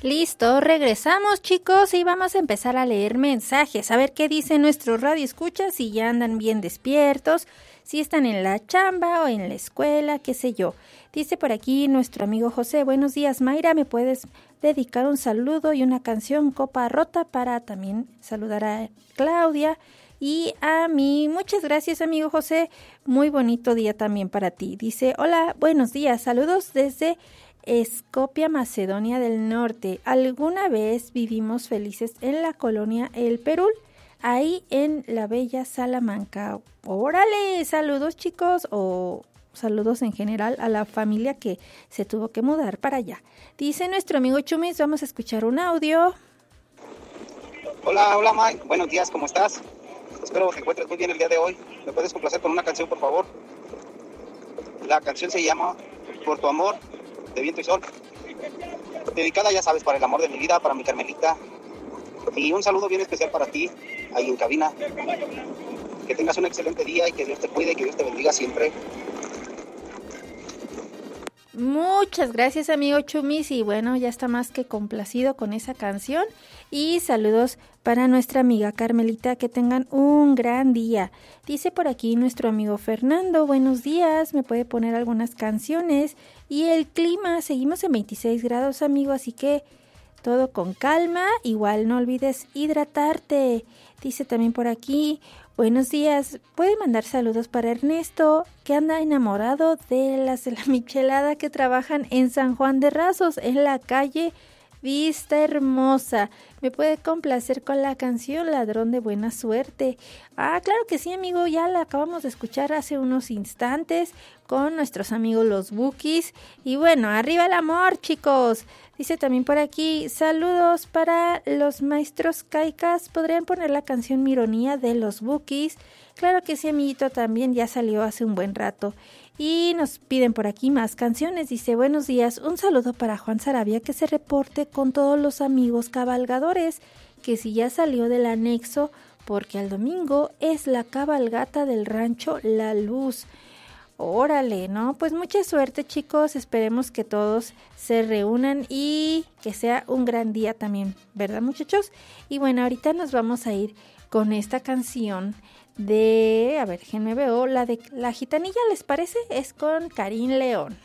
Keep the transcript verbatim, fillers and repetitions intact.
Listo, regresamos chicos y vamos a empezar a leer mensajes, a ver qué dice nuestro radio escucha, si ya andan bien despiertos, si están en la chamba o en la escuela, qué sé yo. Dice por aquí nuestro amigo José, buenos días Mayra, ¿me puedes dedicar un saludo y una canción Copa Rota para también saludar a Claudia y a mí? Muchas gracias amigo José, muy bonito día también para ti. Dice, hola, buenos días, saludos desde Skopje, Macedonia del Norte. ¿Alguna vez vivimos felices en la colonia El Perú? Ahí en la bella Salamanca. Órale, saludos chicos, o saludos en general a la familia que se tuvo que mudar para allá. Dice nuestro amigo Chumis, vamos a escuchar un audio. Hola, hola Mike, buenos días, ¿cómo estás? Espero que te encuentres muy bien el día de hoy. ¿Me puedes complacer con una canción, por favor? La canción se llama Por tu amor, de Viento y Sol. Dedicada, ya sabes, para el amor de mi vida, para mi Carmelita. Y un saludo bien especial para ti, ahí en cabina. Que tengas un excelente día y que Dios te cuide y que Dios te bendiga siempre. Muchas gracias amigo Chumis y bueno, ya está más que complacido con esa canción y saludos para nuestra amiga Carmelita, que tengan un gran día. Dice por aquí nuestro amigo Fernando, buenos días, me puede poner algunas canciones y el clima, seguimos en veintiséis grados amigo, así que todo con calma, igual no olvides hidratarte. Dice también por aquí, buenos días, puede mandar saludos para Ernesto, que anda enamorado de las de la michelada que trabajan en San Juan de Rasos, en la calle Vista Hermosa. ¿Me puede complacer con la canción Ladrón de Buena Suerte? Ah, claro que sí, amigo, ya la acabamos de escuchar hace unos instantes con nuestros amigos los Bukis. Y bueno, arriba el amor, chicos. Dice también por aquí, saludos para los maestros caicas, ¿podrían poner la canción Mironía de los Bukis? Claro que sí, amiguito, también ya salió hace un buen rato. Y nos piden por aquí más canciones, dice, buenos días, un saludo para Juan Sarabia, que se reporte con todos los amigos cabalgadores, que si ya salió del anexo, porque el domingo es la cabalgata del rancho La Luz. Órale, ¿no? Pues mucha suerte chicos, esperemos que todos se reúnan y que sea un gran día también, ¿verdad muchachos? Y bueno, ahorita nos vamos a ir con esta canción de, a ver, déjenme veo, la de La Gitanilla, ¿les parece? Es con Karim León.